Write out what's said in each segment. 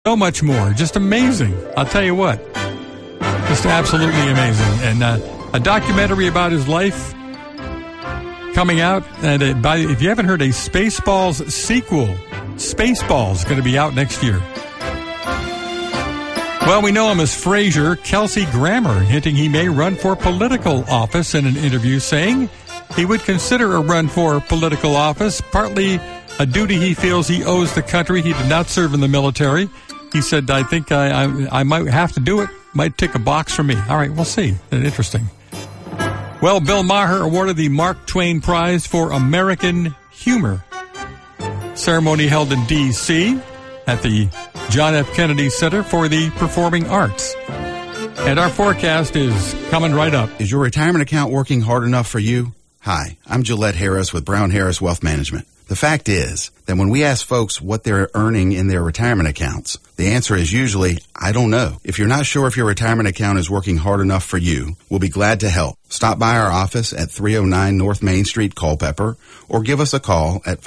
so much more. Just amazing. I'll tell you what. Just absolutely amazing. And a documentary about his life coming out. And if you haven't heard, a Spaceballs sequel, Spaceballs, going to be out next year. Well, we know him as Frasier. Kelsey Grammer hinting he may run for political office in an interview, saying he would consider a run for political office, partly a duty he feels he owes the country. He did not serve in the military. He said, I think I might have to do it. Might tick a box for me. All right, we'll see. Interesting. Well, Bill Maher awarded the Mark Twain Prize for American Humor. Ceremony held in D.C. at the John F. Kennedy Center for the Performing Arts. And our forecast is coming right up. Is your retirement account working hard enough for you? Hi, I'm Gillette Harris with Brown Harris Wealth Management. The fact is that when we ask folks what they're earning in their retirement accounts, the answer is usually, I don't know. If you're not sure if your retirement account is working hard enough for you, we'll be glad to help. Stop by our office at 309 North Main Street, Culpeper, or give us a call at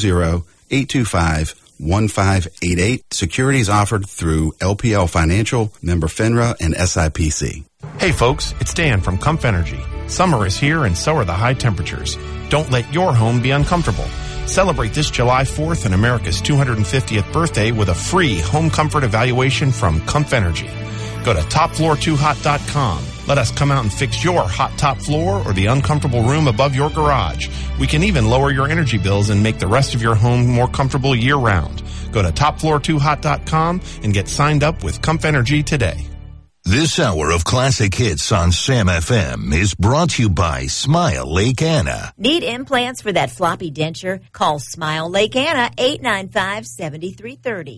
540-825-1588. Securities offered through LPL Financial, member FINRA, and SIPC. Hey folks, it's Dan from Comf Energy. Summer is here and so are the high temperatures. Don't let your home be uncomfortable. Celebrate this July 4th and America's 250th birthday with a free home comfort evaluation from Comf Energy. Go to topfloor2hot.com. Let us come out and fix your hot top floor or the uncomfortable room above your garage. We can even lower your energy bills and make the rest of your home more comfortable year-round. Go to topfloor2hot.com and get signed up with Comf Energy today. This hour of classic hits on Sam FM is brought to you by Smile Lake Anna. Need implants for that floppy denture? Call Smile Lake Anna, 895-7330.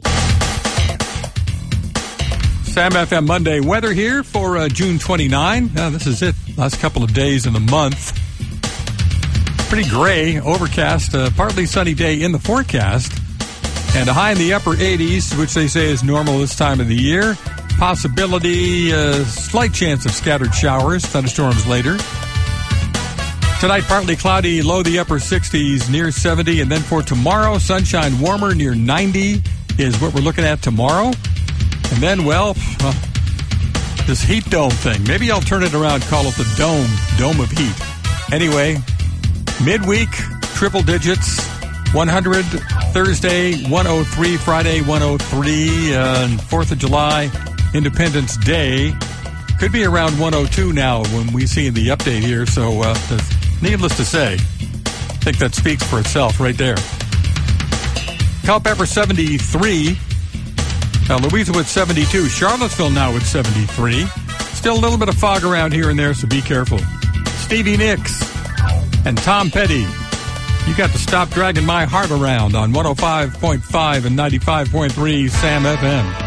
Sam FM Monday weather here for June 29. This is it. Last couple of days in the month. Pretty gray, overcast, partly sunny day in the forecast. And a high in the upper 80s, which they say is normal this time of the year. Possibility, slight chance of scattered showers, thunderstorms later. Tonight, partly cloudy, low the upper 60s, near 70. And then for tomorrow, sunshine warmer, near 90 is what we're looking at tomorrow. And then, well, this heat dome thing. Maybe I'll turn it around, call it the dome of heat. Anyway, midweek, triple digits, 100 Thursday, 103 Friday, 103, and 4th of July, Independence Day. Could be around 102 now when we see the update here, so needless to say, I think that speaks for itself right there. Culpeper 73, Louisa with 72, Charlottesville now with 73. Still a little bit of fog around here and there, so be careful. Stevie Nicks and Tom Petty. You got to stop dragging my heart around on 105.5 and 95.3 Sam FM.